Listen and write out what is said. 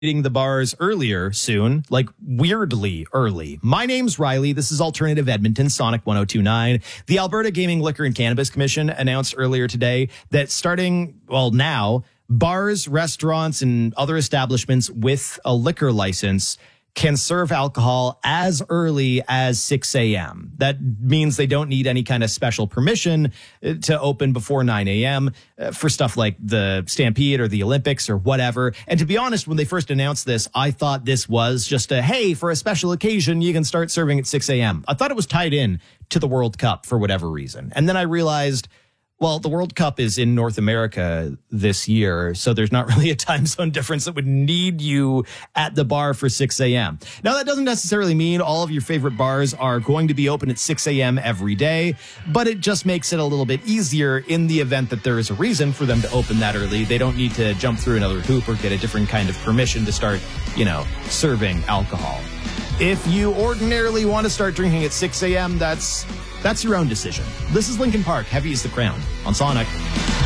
hitting the bars earlier soon, like weirdly early. My name's Riley. This is Alternative Edmonton, Sonic 102.9. The Alberta Gaming, Liquor and Cannabis Commission announced earlier today that starting, now, bars, restaurants, and other establishments with a liquor license can serve alcohol as early as 6 a.m. That means they don't need any kind of special permission to open before 9 a.m. For stuff like the Stampede or the Olympics or whatever. And to be honest, when they first announced this, I thought this was just a, hey, for a special occasion, you can start serving at 6 a.m. I thought it was tied in to the World Cup for whatever reason. And then I realized, well, the World Cup is in North America this year, so there's not really a time zone difference that would need you at the bar for 6 a.m. Now, that doesn't necessarily mean all of your favorite bars are going to be open at 6 a.m. every day, but it just makes it a little bit easier in the event that there is a reason for them to open that early. They don't need to jump through another hoop or get a different kind of permission to start, serving alcohol. If you ordinarily want to start drinking at 6 a.m., that's your own decision. This is Linkin Park, Heavy is the Crown, on Sonic.